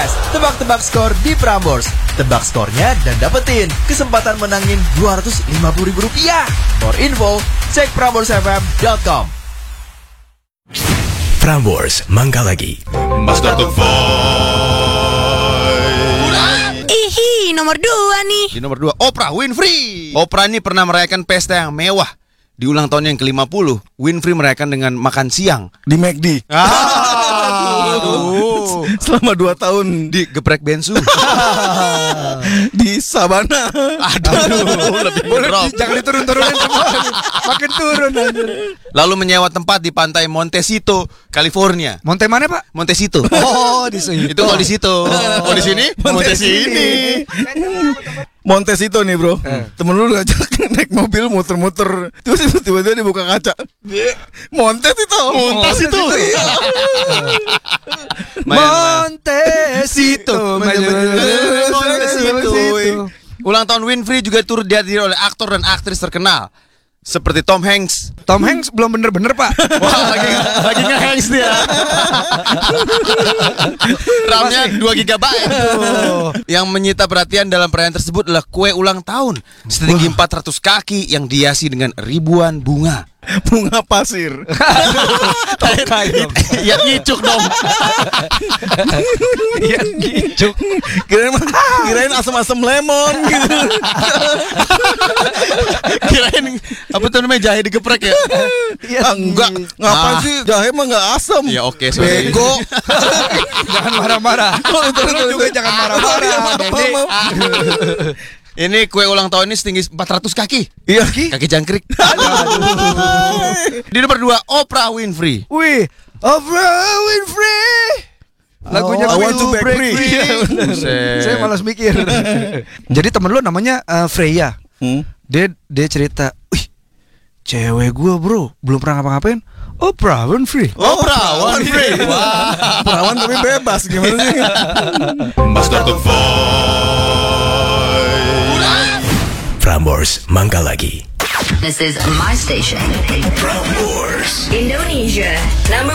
Yes, tebak-tebak skor di Prambors. Tebak skornya dan dapetin kesempatan menangin Rp250.000. For info, cek PramborsFM.com. Prambors Mangga Lagi. Master Top 5. Ihi, nomor 2 nih. Di nomor 2, Oprah Winfrey. Oprah ini pernah merayakan pesta yang mewah. Di ulang tahun yang ke-50, Winfrey merayakan dengan makan siang Di McD. Selama 2 tahun di geprek bensu. di Sabana. Boleh Jangan diturun-turunin. Makin turun aja. Lalu menyewa tempat di pantai Montecito, California. Monte mana, Pak? Montecito. Oh, di situ. Itu kalau di situ. Oh, di sini? Montesini. Montecito nih bro, temen lu ngajak naik mobil muter-muter, terus tiba-tiba dibuka kaca. Montecito. Montecito. Ulang tahun Winfrey juga turut dihadiri oleh aktor dan aktris terkenal seperti Tom Hanks. Tom Hanks belum bener-bener, Pak. Wah, lagi nge-Hanks dia. RAM-nya 2 GB. Yang menyita perhatian dalam perayaan tersebut adalah kue ulang tahun setinggi 400 kaki yang dihiasi dengan ribuan bunga. Bunga pasir. Ya ngicuk dong. Iya, gitu. Kirain asam-asam lemon gitu. Kirain apa tuh namanya, jahe digeprek ya? Enggak, ngapain sih jahe mah enggak asam. Ya oke, sorry. Bego. Jangan marah-marah. Lu juga jangan marah-marah. Ini kue ulang tahun ini setinggi 400 kaki. Iya. Kaki jangkrik. Di nomor 2, Oprah Winfrey. Wih, Oprah Winfrey. Lagunya I want to break free. Buset. Saya malas mikir. Jadi temen lu namanya Freya. Dia cerita, wih, cewek gua bro belum pernah ngapa-ngapain. Oprah Winfrey. Oprah Winfrey. Wah, perawan tapi bebas gimana sih? Master Top 5. Prambors Mangga Lagi. This is my station. Prambors. Indonesia, number